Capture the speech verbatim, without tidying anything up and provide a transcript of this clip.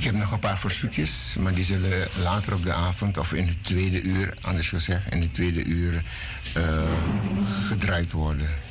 Ik heb nog een paar verzoekjes, maar die zullen later op de avond of in het tweede uur, anders gezegd, in het tweede uur uh, gedraaid worden.